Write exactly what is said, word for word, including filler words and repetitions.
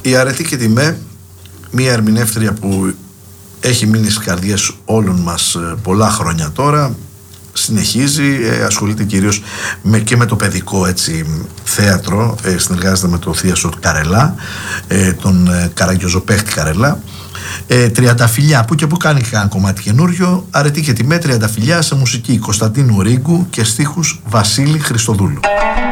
Η Αρετή και Τιμέ, μια ερμηνεύτρια που έχει μείνει στις καρδιές όλων μας πολλά χρόνια τώρα, συνεχίζει, ε, ασχολείται κυρίως με, και με το παιδικό έτσι, θέατρο, ε, συνεργάζεται με το Θίασο Καρελά, ε, τον ε, Καραγκιόζο-παίχτη Καρελά. ε, Τριανταφυλλιά, που και που κάνει και ένα κομμάτι καινούριο. Αρετή και Τιμέ, Τριανταφυλλιά, σε μουσική Κωνσταντίνου Ρίγκου και στίχους Βασίλη Χριστοδούλου.